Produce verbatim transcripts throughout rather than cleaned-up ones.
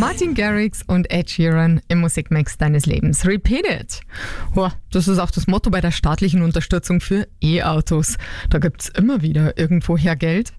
Martin Garrix und Ed Sheeran im Musikmix deines Lebens. Repeat it. Oh, das ist auch das Motto bei der staatlichen Unterstützung für E-Autos. Da gibt's immer wieder irgendwoher Geld.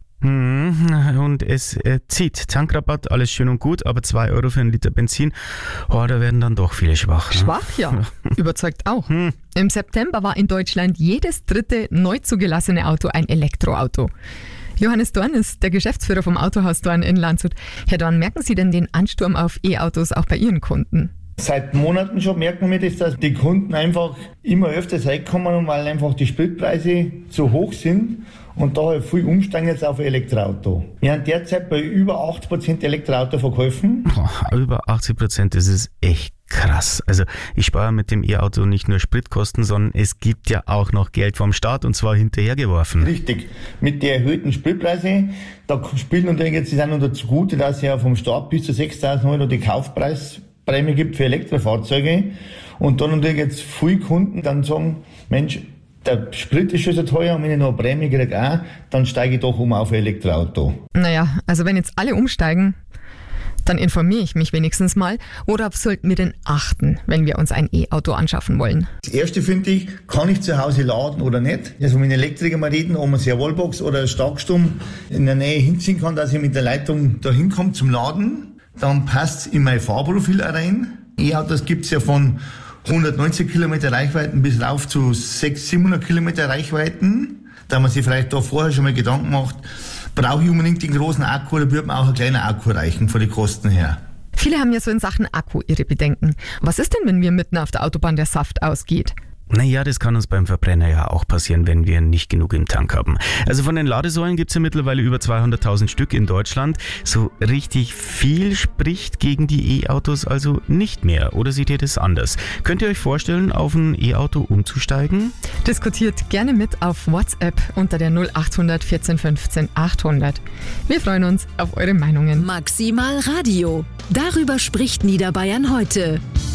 Und es äh, zieht. Tankrabatt, alles schön und gut, aber zwei Euro für einen Liter Benzin, oh, da werden dann doch viele schwach. Ne? Schwach, ja. Überzeugt auch. Hm. Im September war in Deutschland jedes dritte neu zugelassene Auto ein Elektroauto. Johannes Dorn ist der Geschäftsführer vom Autohaus Dorn in Landshut. Herr Dorn, merken Sie denn den Ansturm auf E-Autos auch bei Ihren Kunden? Seit Monaten schon merken wir das, dass die Kunden einfach immer öfter reinkommen, weil einfach die Spritpreise zu hoch sind und daher viel umsteigen jetzt auf ein Elektroauto. Wir haben derzeit bei über achtzig Prozent Elektroautoverkäufen. Boah, über achtzig Prozent, das ist echt krass. Also ich spare mit dem E-Auto nicht nur Spritkosten, sondern es gibt ja auch noch Geld vom Staat und zwar hinterhergeworfen. Richtig. Mit den erhöhten Spritpreisen, da spielt natürlich jetzt das auch noch dazu gut, dass es ja vom Staat bis zu sechstausend Euro die Kaufpreisprämie gibt für Elektrofahrzeuge. Und dann natürlich jetzt viele Kunden dann sagen, Mensch, der Sprit ist schon so teuer und wenn ich noch eine Prämie kriege auch, dann steige ich doch um auf ein Elektroauto. Naja, also wenn jetzt alle umsteigen, dann informiere ich mich wenigstens mal. Worauf sollten wir denn achten, wenn wir uns ein E-Auto anschaffen wollen? Das erste finde ich, kann ich zu Hause laden oder nicht? Also mit Elektriker mal reden, ob man eine Wallbox oder einen Starkstrom in der Nähe hinziehen kann, dass ich mit der Leitung da hinkomme zum Laden. Dann passt es in mein Fahrprofil rein. E-Autos gibt es ja von hundertneunzig Kilometer Reichweiten bis rauf zu sechshundert, siebenhundert Kilometer Reichweiten. Da man sich vielleicht da vorher schon mal Gedanken macht, brauche ich unbedingt den großen Akku oder würde mir auch ein kleiner Akku reichen von den Kosten her? Viele haben ja so in Sachen Akku ihre Bedenken. Was ist denn, wenn mir mitten auf der Autobahn der Saft ausgeht? Naja, das kann uns beim Verbrenner ja auch passieren, wenn wir nicht genug im Tank haben. Also von den Ladesäulen gibt es ja mittlerweile über zweihunderttausend Stück in Deutschland. So richtig viel spricht gegen die E-Autos also nicht mehr. Oder seht ihr das anders? Könnt ihr euch vorstellen, auf ein E-Auto umzusteigen? Diskutiert gerne mit auf WhatsApp unter der null achthundert vierzehn fünfzehn achthundert. Wir freuen uns auf eure Meinungen. Maximal Radio. Darüber spricht Niederbayern heute.